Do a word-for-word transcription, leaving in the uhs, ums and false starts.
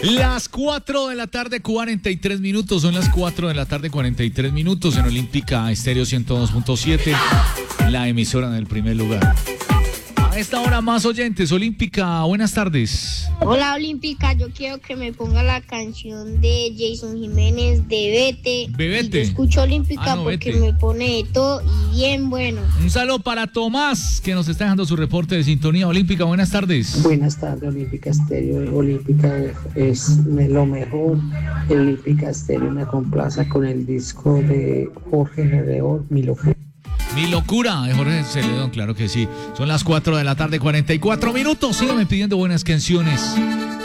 Las cuatro de la tarde, cuarenta y tres minutos. Son las cuatro de la tarde, cuarenta y tres minutos en Olímpica Estéreo ciento dos punto siete, la emisora en el primer lugar. A esta hora más oyentes, Olímpica, buenas tardes. Hola Olímpica, yo quiero que me ponga la canción de Jason Jiménez de Vete. Bebete. Yo escucho Olímpica Ah, no, porque Vete. me pone de todo y bien bueno. Un saludo para Tomás, que nos está dejando su reporte de sintonía. Olímpica, buenas tardes. Buenas tardes, Olímpica Estéreo. Olímpica es lo mejor. Olímpica Estéreo me complace con el disco de Jorge Gedeón, Mi Locura. Mi locura de Jorge Celedón, claro que sí. Son las cuatro de la tarde, cuarenta y cuatro minutos. Síganme pidiendo buenas canciones.